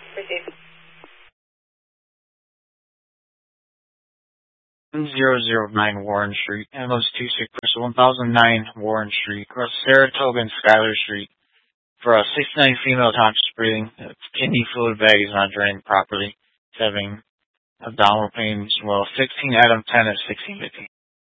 Received. 1009 Warren Street, ambulance 26, 1009 Warren Street, across Saratoga and Schuyler Street, for a 69 female conscious breathing. Kidney fluid bag is not draining properly. It's having abdominal pain as well. 16 Adam 10 at 1650.